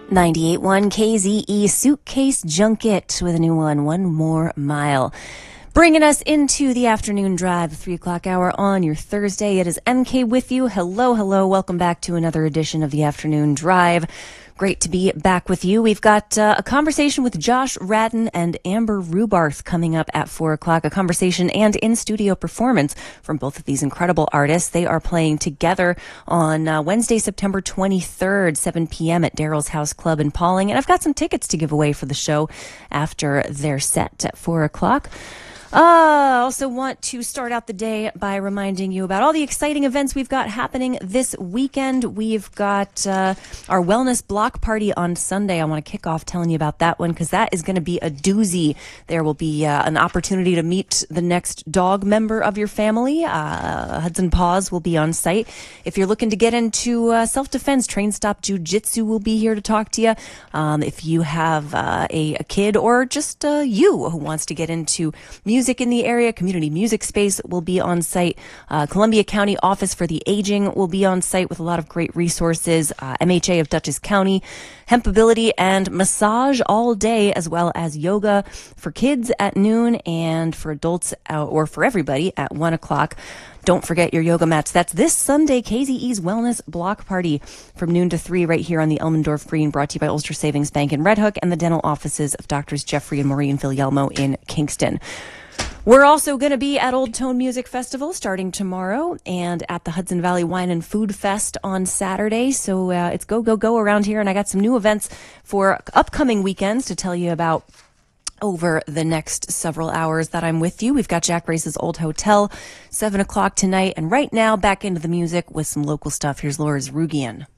98.1 KZE Suitcase Junket with a new one more mile. Bringing us into the afternoon drive, 3 o'clock hour on your Thursday. It is MK with you. Hello. Welcome back to another edition of the afternoon drive. Great to be back with you. We've got a conversation with Josh Radin and Amber Rubarth coming up at 4 o'clock. A conversation and in-studio performance from both of these incredible artists. They are playing together on Wednesday, September 23rd, 7 p.m. at Daryl's House Club in Pawling. And I've got some tickets to give away for the show after their set at 4 o'clock. I also want to start out the day by reminding you about all the exciting events we've got happening this weekend. We've got our wellness block party on Sunday. I want to kick off telling you about that one because that is going to be a doozy. There will be an opportunity to meet the next dog member of your family. Hudson Paws will be on site. If you're looking to get into self-defense, Train Stop Jiu-Jitsu will be here to talk to you. If you have a kid or just you who wants to get into music in the area, Community Music Space will be on site. Columbia County Office for the Aging will be on site with a lot of great resources. MHA of Dutchess County, Hempability and massage all day, as well as yoga for kids at noon and for adults or for everybody at 1 o'clock. Don't forget your yoga mats. That's this Sunday, KZE's Wellness Block Party from noon to 3 right here on the Elmendorf Green, brought to you by Ulster Savings Bank in Red Hook and the dental offices of Drs. Jeffrey and Maureen Villelmo in Kingston. We're also going to be at Old Tone Music Festival starting tomorrow and at the Hudson Valley Wine and Food Fest on Saturday. So it's go around here. And I got some new events for upcoming weekends to tell you about over the next several hours that I'm with you. We've got Jack Race's Old Hotel, 7 o'clock tonight. And right now, back into the music with some local stuff. Here's Laura Zrugian.